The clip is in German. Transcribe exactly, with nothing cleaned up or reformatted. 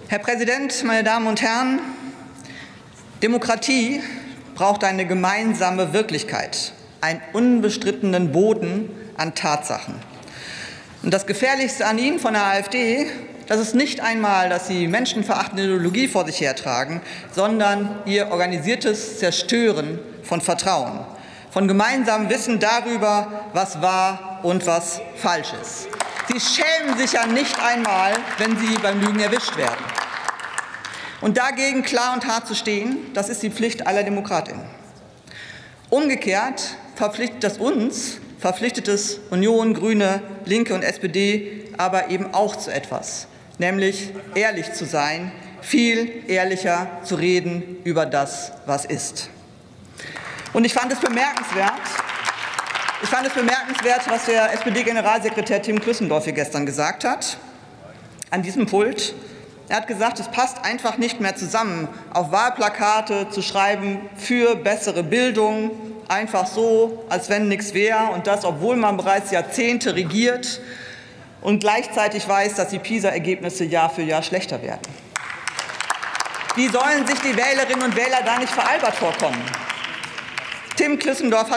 Herr Präsident, meine Damen und Herren! Demokratie braucht eine gemeinsame Wirklichkeit, einen unbestrittenen Boden an Tatsachen. Und das Gefährlichste an Ihnen von der AfD, das ist nicht einmal, dass Sie menschenverachtende Ideologie vor sich hertragen, sondern Ihr organisiertes Zerstören von Vertrauen, von gemeinsamem Wissen darüber, was wahr und was falsch ist. Sie schämen sich ja nicht einmal, wenn Sie beim Lügen erwischt werden. Und dagegen klar und hart zu stehen, das ist die Pflicht aller DemokratInnen. Umgekehrt verpflichtet das uns, verpflichtet es Union, Grüne, Linke und S P D aber eben auch zu etwas, nämlich ehrlich zu sein, viel ehrlicher zu reden über das, was ist. Und ich fand es bemerkenswert, ich fand es bemerkenswert, was der S P D-Generalsekretär Tim Klüssendorf hier gestern gesagt hat, an diesem Pult. Er hat gesagt, es passt einfach nicht mehr zusammen, auf Wahlplakate zu schreiben für bessere Bildung, einfach so, als wenn nichts wäre, und das, obwohl man bereits Jahrzehnte regiert und gleichzeitig weiß, dass die PISA-Ergebnisse Jahr für Jahr schlechter werden. Wie sollen sich die Wählerinnen und Wähler da nicht veralbert vorkommen? Tim Klüssendorf hat